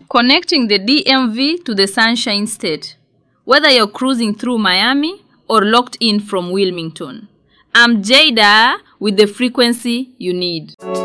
Connecting the DMV to the Sunshine State, whether you're cruising through Miami or locked in from Wilmington. I'm Jada with the frequency you need.